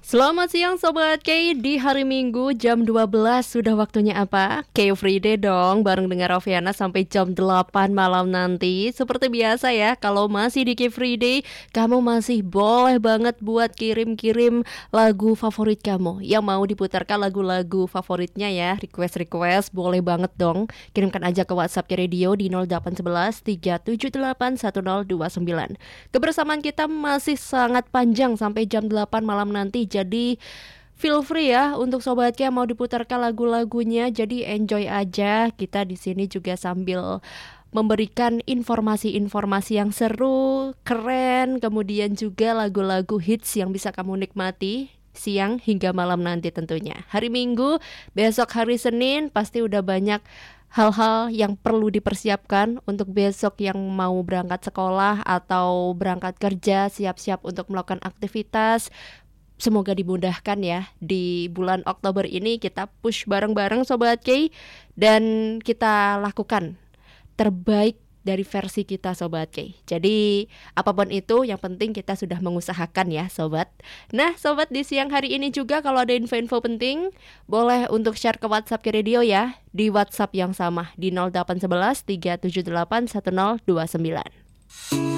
Selamat siang Sobat K, di hari Minggu jam 12 sudah waktunya apa? K Free Day dong, bareng dengan Roviana sampai jam 8 malam nanti. Seperti biasa ya, kalau masih di K Free Day, kamu masih boleh banget buat kirim-kirim lagu favorit kamu. Yang mau diputarkan lagu-lagu favoritnya ya, request-request boleh banget dong. Kirimkan aja ke WhatsApp K Radio di 0811 378 1029. Kebersamaan kita masih sangat panjang sampai jam 8 malam nanti. Jadi feel free ya untuk sobat yang mau diputarkan lagu-lagunya. Jadi enjoy aja. Kita di sini juga sambil memberikan informasi-informasi yang seru, keren, kemudian juga lagu-lagu hits yang bisa kamu nikmati siang hingga malam nanti tentunya. Hari Minggu, besok hari Senin pasti udah banyak hal-hal yang perlu dipersiapkan untuk besok yang mau berangkat sekolah atau berangkat kerja, siap-siap untuk melakukan aktivitas. Semoga dimudahkan ya. Di bulan Oktober ini kita push bareng-bareng Sobat K, dan kita lakukan terbaik dari versi kita Sobat K. Jadi apapun itu yang penting kita sudah mengusahakan ya Sobat. Nah Sobat, di siang hari ini juga kalau ada info-info penting boleh untuk share ke WhatsApp K Radio ya. Di WhatsApp yang sama di 0811 378 1029.